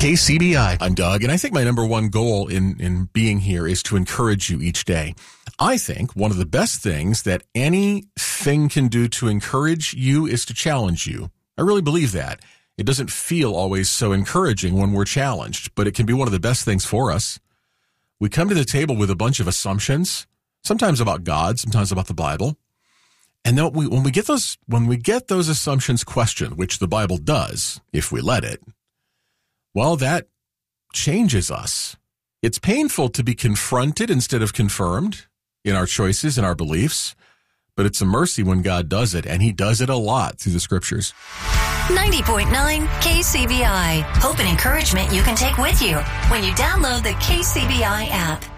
KCBI. I'm Doug, and I think my number one goal in being here is to encourage you each day. I think one of the best things that anything can do to encourage you is to challenge you. I really believe that. It doesn't feel always so encouraging when we're challenged, but it can be one of the best things for us. We come to the table with a bunch of assumptions, sometimes about God, sometimes about the Bible. And then when we get those assumptions questioned, which the Bible does, if we let it, well, that changes us. It's painful to be confronted instead of confirmed in our choices and our beliefs, but it's a mercy when God does it, and he does it a lot through the scriptures. 90.9 KCBI. Hope and encouragement you can take with you when you download the KCBI app.